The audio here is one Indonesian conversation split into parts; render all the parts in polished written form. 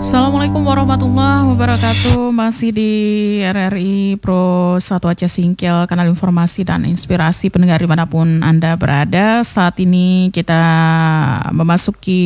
Assalamualaikum warahmatullahi wabarakatuh. Masih di RRI Pro 1 Aceh Singkil, kanal informasi dan inspirasi pendengar dimanapun Anda berada. Saat ini kita memasuki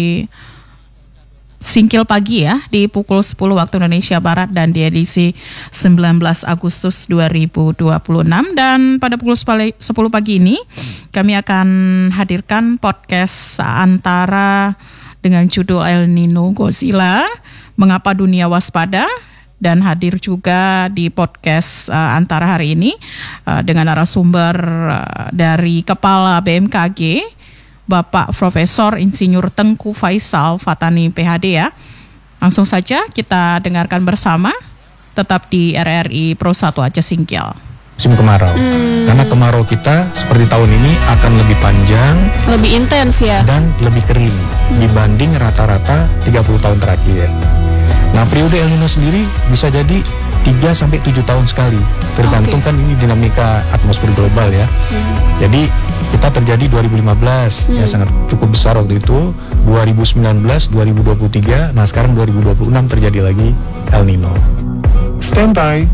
Singkil pagi ya, di pukul 10 waktu Indonesia Barat dan di edisi 19 Agustus 2026. Dan pada pukul 10 pagi ini kami akan hadirkan podcast Antara dengan judul El Nino Godzilla, Mengapa Dunia Waspada, dan hadir juga di podcast Antara hari ini dengan narasumber dari Kepala BMKG, Bapak Profesor Insinyur Tengku Faisal Fatani PhD ya. Langsung saja kita dengarkan bersama, tetap di RRI Pro 1 Aceh Singkil. Musim kemarau, karena kemarau kita seperti tahun ini akan lebih panjang, lebih intens ya, dan lebih kering dibanding rata-rata 30 tahun terakhir. Nah, periode El Nino sendiri bisa jadi 3-7 tahun sekali, tergantung kan ini dinamika atmosfer global ya. Jadi kita terjadi 2015 ya, sangat cukup besar waktu itu, 2019, 2023, nah sekarang 2026 terjadi lagi El Nino. Stand by.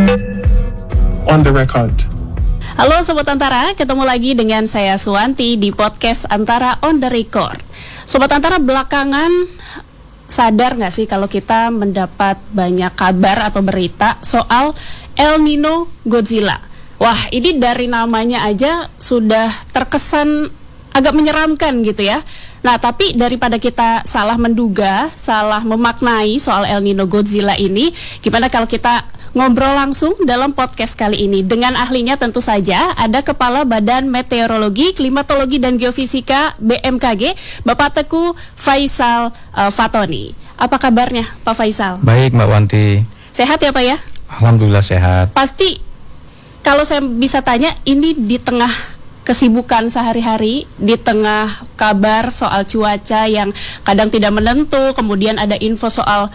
On the record. Halo Sobat Antara, ketemu lagi dengan saya Suwanti di podcast Antara On The Record. Sobat Antara, belakangan sadar gak sih kalau kita mendapat banyak kabar atau berita soal El Nino Godzilla? Wah, ini dari namanya aja sudah terkesan agak menyeramkan gitu ya. Nah, tapi daripada kita salah menduga, salah memaknai soal El Nino Godzilla ini, gimana kalau kita ngobrol langsung dalam podcast kali ini dengan ahlinya? Tentu saja ada Kepala Badan Meteorologi, Klimatologi dan Geofisika BMKG, Bapak Tengku Faisal Fatoni. Apa kabarnya Pak Faisal? Baik Mbak Wanti. Sehat ya Pak ya? Alhamdulillah sehat. Pasti kalau saya bisa tanya, ini di tengah kesibukan sehari-hari, di tengah kabar soal cuaca yang kadang tidak menentu, kemudian ada info soal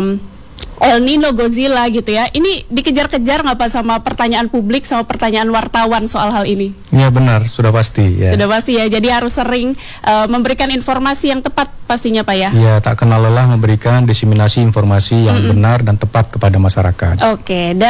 El Nino Godzilla gitu ya. Ini dikejar-kejar nggak Pak sama pertanyaan publik, sama pertanyaan wartawan soal hal ini? Iya benar, sudah pasti ya. Sudah pasti ya, jadi harus sering memberikan informasi yang tepat pastinya Pak ya? Iya, tak kenal lelah memberikan diseminasi informasi yang benar dan tepat kepada masyarakat. Oke.